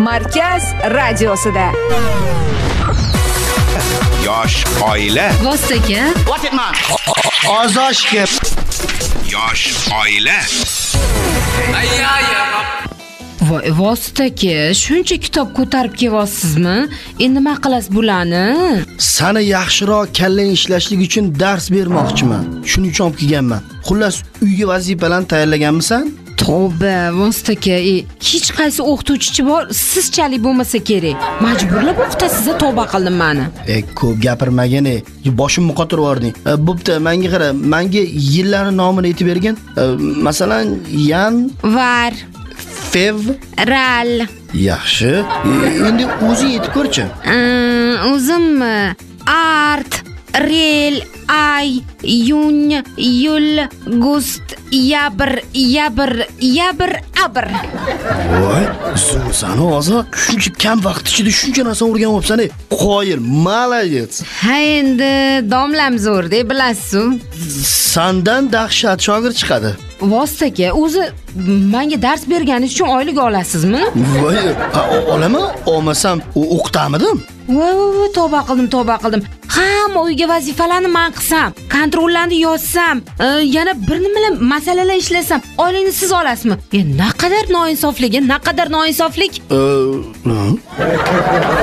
Markaz radiosida. Yosh oila. Vostoka. Ozoshga. Yosh oila. Voy, Vostoka, shuncha kitob ko'tarib kelyapsizmi? Endi nima qilasiz bularni? Sani yaxshiroq kallang ishlashlik uchun dars bermoqchiman. Shuning uchun olib kelganman. Xullas, uyga vazifalarni tayyorlaganmisan? Tavba, Vostoka, hech qaysi o'qituvchi bor, sizchalik bo'lmasa kerak. Majburlab o'qitasiz, tavba qildim meni. Ko'p gapirmagin, boshim muqotir vording. Bo'pti, menga qara, menga yillarni nomini aytib bergin. Masalan, yan, Var, fev, ral. yaxshi. Endi o'zing aytib ko'rchi. O'zimmi? Art, rel, ay, yun, yul, gust, yabr, abr. Voy, zo'rsan hozir. Shuncha kam vaqt ichida shuncha narsa o'rganib olibsan. Qoyil, молодец. Ha, endi domlam zo'r deb bilasiz-ku. Sandan dahshat shogird chiqadi. Vostoka, o'zi menga dars berganingiz uchun oylik olasizmi? Voy, olaman, olmasam o'qitamidim. Voy, tavba qildim. Hamma uyga vazifalarni men qilsam, kontrollarni yozsam, yana bir nima masalalar ishlasam, oylikni siz olasizmi? Naqadar noinsoflik.